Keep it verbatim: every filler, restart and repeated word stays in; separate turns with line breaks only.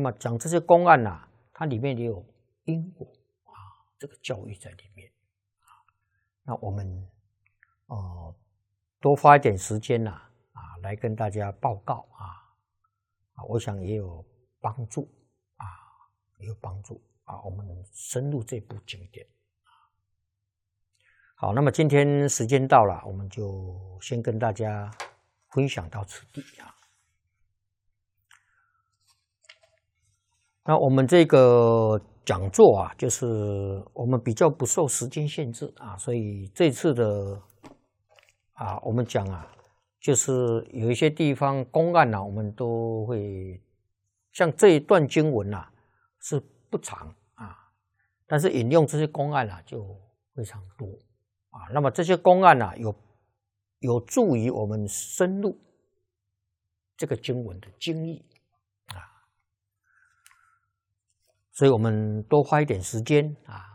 么讲这些公案啊，它里面也有因果啊，这个教育在里面啊。那我们哦、呃、多花一点时间呐 啊, 啊，来跟大家报告啊啊，我想也有帮助啊，也有帮助啊，我们深入这部经典。好，那么今天时间到了，我们就先跟大家分享到此地啊。那我们这个讲座啊，就是我们比较不受时间限制啊，所以这次的啊，我们讲啊，就是有一些地方公案啊，我们都会像这一段经文啊是不长啊，但是引用这些公案啊就非常多啊。那么这些公案啊，有有助于我们深入这个经文的经义啊，所以我们多花一点时间啊，